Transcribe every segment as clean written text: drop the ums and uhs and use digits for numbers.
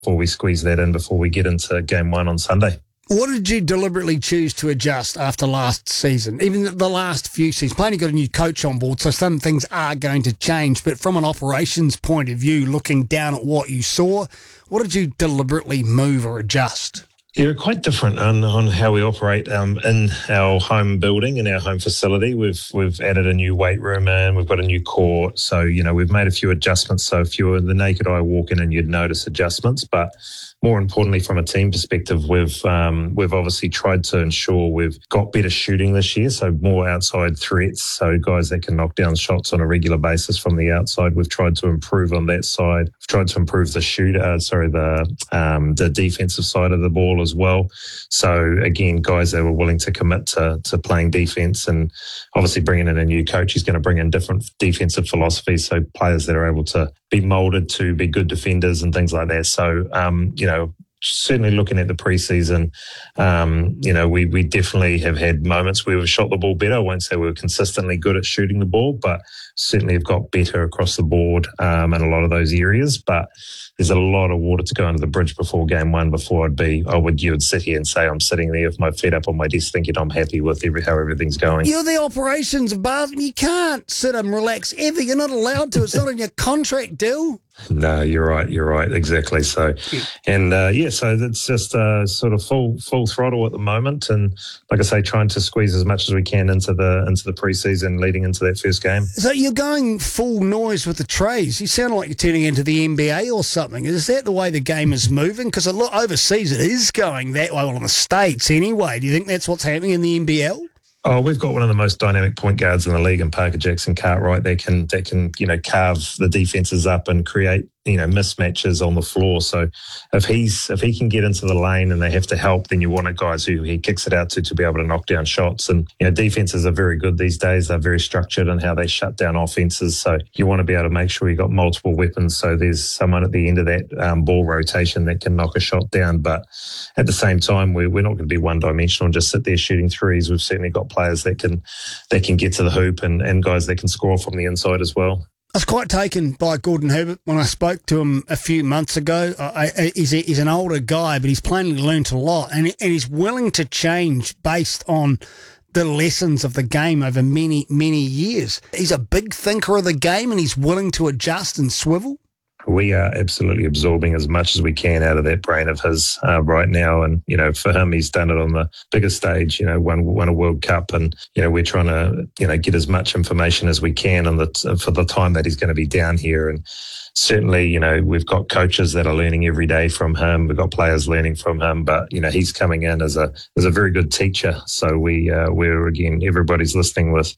before we squeeze that in before we get into game 1 on Sunday. What did you deliberately choose to adjust after last season, even the last few seasons? Plenty got a new coach on board, so some things are going to change. But from an operations point of view, looking down at what you saw, what did you deliberately move or adjust? Yeah, quite different on how we operate in our home building, in our home facility. We've added a new weight room in, we've got a new court. So, we've made a few adjustments. So if you were the naked eye walk in and you'd notice adjustments, but more importantly, from a team perspective, we've obviously tried to ensure we've got better shooting this year, so more outside threats, so guys that can knock down shots on a regular basis from the outside. We've tried to improve on that side. We've tried to improve the the defensive side of the ball as well. So again, guys that were willing to commit to playing defense, and obviously bringing in a new coach, he's going to bring in different defensive philosophies, so players that are able to be molded to be good defenders and things like that. So, certainly looking at the preseason, we definitely have had moments where we've shot the ball better. I won't say we were consistently good at shooting the ball, but certainly have got better across the board in a lot of those areas. But there's a lot of water to go under the bridge before game 1. Before you would sit here and say I'm sitting there with my feet up on my desk thinking I'm happy with how everything's going. You're the operations of Bath, and you can't sit and relax ever. You're not allowed to. It's not in your contract, Dill. No, you're right, exactly. So, and so it's just sort of full throttle at the moment, and like I say, trying to squeeze as much as we can into the preseason leading into that first game. So you're going full noise with the trays. You sound like you're turning into the NBA or something. Is that the way the game is moving? Because overseas it is going that way, well, in the States anyway. Do you think that's what's happening in the NBL? Oh, we've got one of the most dynamic point guards in the league in Parker Jackson Cartwright. They can carve the defenses up and create mismatches on the floor. So if he can get into the lane and they have to help, then you want guys who he kicks it out to be able to knock down shots. And defenses are very good these days. They're very structured in how they shut down offenses. So you want to be able to make sure you got multiple weapons. So there's someone at the end of that ball rotation that can knock a shot down. But at the same time, we're not going to be one dimensional and just sit there shooting threes. We've certainly got players that can get to the hoop and guys that can score from the inside as well. I was quite taken by Gordon Herbert when I spoke to him a few months ago. He's an older guy, but he's plainly learnt a lot, and he's willing to change based on the lessons of the game over many, many years. He's a big thinker of the game, and he's willing to adjust and swivel. We are absolutely absorbing as much as we can out of that brain of his right now. And, for him, he's done it on the biggest stage, won a World Cup. And, we're trying to, get as much information as we can for the time that he's going to be down here. And certainly, we've got coaches that are learning every day from him. We've got players learning from him. But, he's coming in as a very good teacher. So we're again, everybody's listening with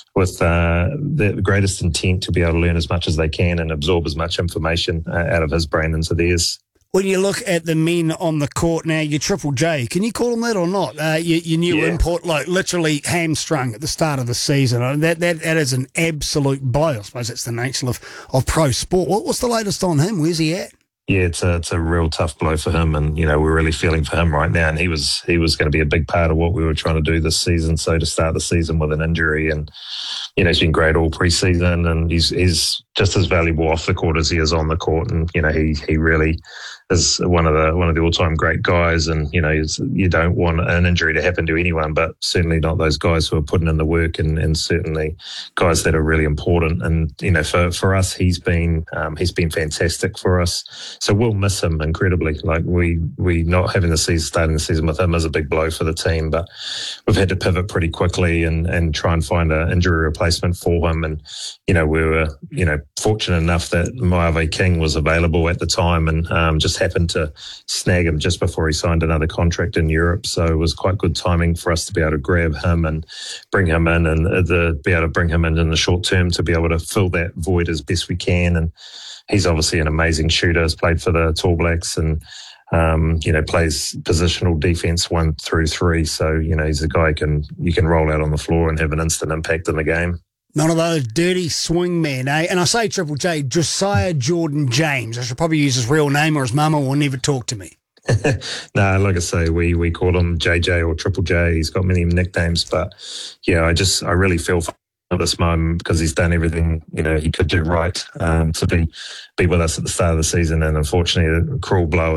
the greatest intent to be able to learn as much as they can and absorb as much information out of his brain into theirs. When you look at the men on the court now, your Triple J, can you call him that or not? Your new import, like literally hamstrung at the start of the season. That is an absolute blow. I suppose that's the nature of pro sport. What's the latest on him? Where's he at? Yeah, it's a real tough blow for him, and we're really feeling for him right now. And he was going to be a big part of what we were trying to do this season. So to start the season with an injury, and he's been great all preseason, and he's just as valuable off the court as he is on the court. And he really is one of the all-time great guys. And you don't want an injury to happen to anyone, but certainly not those guys who are putting in the work, and certainly guys that are really important. And for us, he's been fantastic for us. So we'll miss him incredibly. Like we not having starting the season with him is a big blow for the team, but we've had to pivot pretty quickly and try and find an injury replacement for him. And, we were, fortunate enough that Moave King was available at the time, and just happened to snag him just before he signed another contract in Europe. So it was quite good timing for us to be able to grab him and bring him in, and be able to bring him in the short term to be able to fill that void as best we can. And he's obviously an amazing shooter, has played for the Tall Blacks, and plays positional defense 1 through 3. So, he's a guy you can roll out on the floor and have an instant impact in the game. None of those dirty swing men, eh? And I say Triple J, Josiah Jordan James. I should probably use his real name, or his mama will never talk to me. No, like I say, we call him JJ or Triple J. He's got many nicknames, but yeah, I really feel for at this moment because he's done everything he could do right to be with us at the start of the season, and unfortunately, a cruel blow